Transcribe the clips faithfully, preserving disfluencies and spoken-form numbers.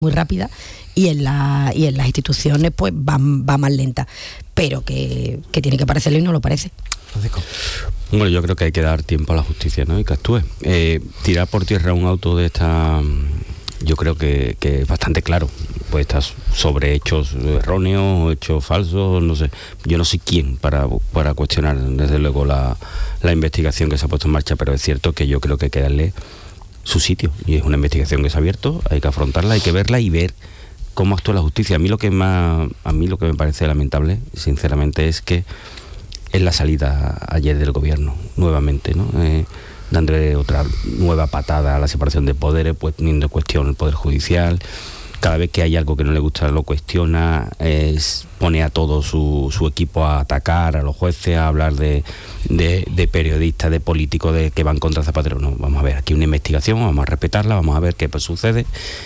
muy rápida y en la y en las instituciones pues va, va más lenta, pero que, que tiene que parecerlo y no lo parece. Francisco. Bueno, yo creo que hay que dar tiempo a la justicia, ¿no? Y que actúe. Eh, tirar por tierra un auto de esta, yo creo que, que es bastante claro. Pues estás sobre hechos erróneos, hechos falsos, no sé. Yo no soy quién para, para cuestionar, desde luego, la, la investigación que se ha puesto en marcha, pero es cierto que yo creo que hay que darle su sitio. Y es una investigación que se ha abierto, hay que afrontarla, hay que verla y ver cómo actúa la justicia. A mí lo que más, a mí lo que me parece lamentable, sinceramente, es que es la salida ayer del gobierno, nuevamente, ¿no? Eh, dándole otra nueva patada a la separación de poderes, pues poniendo en cuestión el Poder Judicial. Cada vez que hay algo que no le gusta lo cuestiona, es, pone a todo su, su equipo a atacar a los jueces, a hablar de, de, de periodistas, de políticos de que van contra Zapatero. No, vamos a ver, aquí una investigación, vamos a respetarla, vamos a ver qué pues, sucede.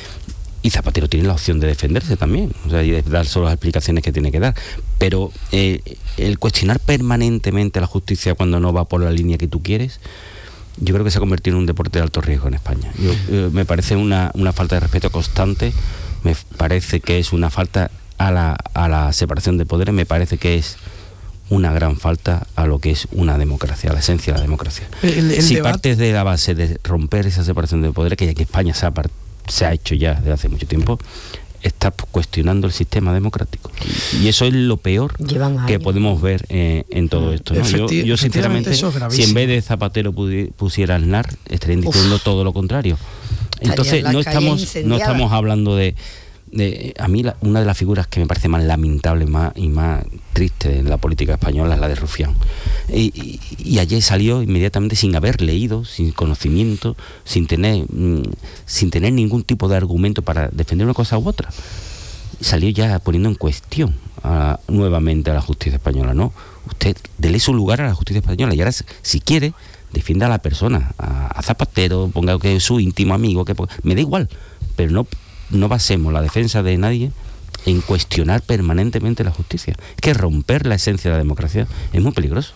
Y Zapatero tiene la opción de defenderse también, o sea, y de dar solo las explicaciones que tiene que dar. Pero eh, el cuestionar permanentemente a la justicia cuando no va por la línea que tú quieres, yo creo que se ha convertido en un deporte de alto riesgo en España. Yo, eh, me parece una, una falta de respeto constante, me parece que es una falta a la, a la separación de poderes, me parece que es una gran falta a lo que es una democracia, a la esencia de la democracia. El, el si debate... partes de la base de romper esa separación de poderes, que, que España se ha, se ha hecho ya desde hace mucho tiempo, está cuestionando el sistema democrático. Y eso es lo peor que podemos ver eh, en todo esto, ¿no? Efecti- yo, yo sinceramente, si en vez de Zapatero pudi- pusiera Aznar, estarían diciendo Uf. todo lo contrario. Entonces no estamos, no estamos hablando de... De, a mí la, una de las figuras que me parece más lamentable más, y más triste en la política española es la de Rufián. Y, y, y ayer salió inmediatamente sin haber leído, sin conocimiento, sin tener, mm, sin tener ningún tipo de argumento para defender una cosa u otra. Salió ya poniendo en cuestión a, nuevamente a la justicia española. No, usted dele su lugar a la justicia española y ahora, si quiere, defienda a la persona, a, a Zapatero, ponga que es su íntimo amigo, que me da igual, pero no no basemos la defensa de nadie en cuestionar permanentemente la justicia. Es que romper la esencia de la democracia es muy peligroso.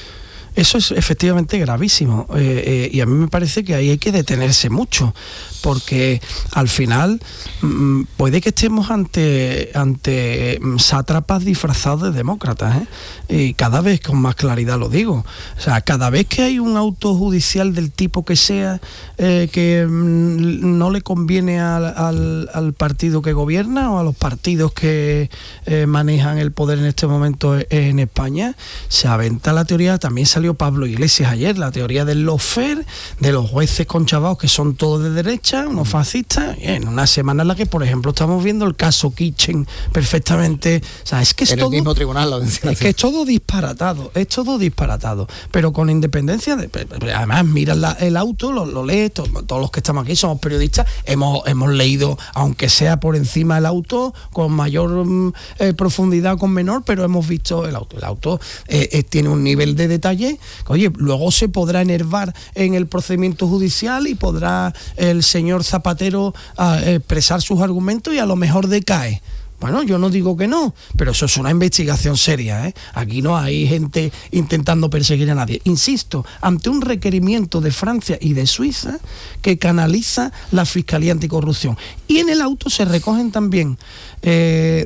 Eso es efectivamente gravísimo eh, eh, y a mí me parece que ahí hay que detenerse mucho, porque al final mmm, puede que estemos ante ante sátrapas disfrazados de demócratas, ¿eh? Y cada vez con más claridad lo digo. O sea, cada vez que hay un auto judicial del tipo que sea eh, que mmm, no le conviene al, al, al partido que gobierna o a los partidos que eh, manejan el poder en este momento en España, se aventa la teoría. También salió Pablo Iglesias ayer, la teoría del lawfare, de los jueces conchavados que son todos de derecha, unos fascistas, en una semana en la que, por ejemplo, estamos viendo el caso Kitchen perfectamente. O sea, es que es en todo, el mismo tribunal lo decía, es que es todo disparatado, es todo disparatado, pero con independencia de, además miras la, el auto, lo, lo lees, to, todos los que estamos aquí somos periodistas, hemos, hemos leído, aunque sea por encima del auto, con mayor eh, profundidad o con menor, pero hemos visto el auto. El auto eh, eh, tiene un nivel de detalle. Oye, luego se podrá enervar en el procedimiento judicial y podrá el señor Zapatero uh, expresar sus argumentos y a lo mejor decae. Bueno, yo no digo que no, pero eso es una investigación seria, ¿eh? Aquí no hay gente intentando perseguir a nadie. Insisto, ante un requerimiento de Francia y de Suiza que canaliza la Fiscalía Anticorrupción. Y en el auto se recogen también eh,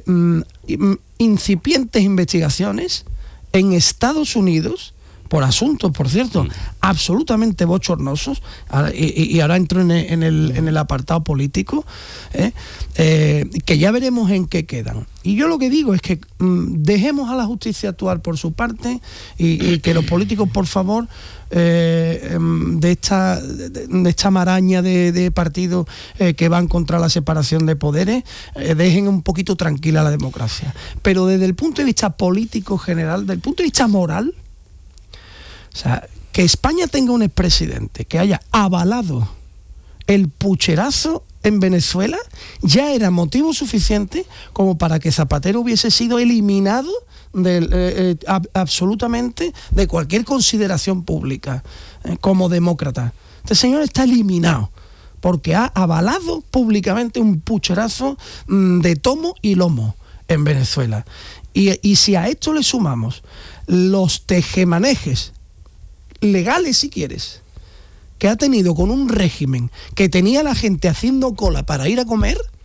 incipientes investigaciones en Estados Unidos por asuntos, por cierto, mm. absolutamente bochornosos, y, y ahora entro en el, en el, en el apartado político, ¿eh? Eh, que ya veremos en qué quedan. Y yo lo que digo es que mm, dejemos a la justicia actuar por su parte y, y que los políticos, por favor, eh, de, esta, de, de esta maraña de, de partidos eh, que van contra la separación de poderes, eh, dejen un poquito tranquila la democracia. Pero desde el punto de vista político general, desde el punto de vista moral, o sea, que España tenga un expresidente que haya avalado el pucherazo en Venezuela ya era motivo suficiente como para que Zapatero hubiese sido eliminado de, eh, eh, ab- absolutamente de cualquier consideración pública eh, como demócrata. Este señor está eliminado porque ha avalado públicamente un pucherazo mmm, de tomo y lomo en Venezuela. Y, y si a esto le sumamos los tejemanejes legales, si quieres, que ha tenido con un régimen que tenía a la gente haciendo cola para ir a comer,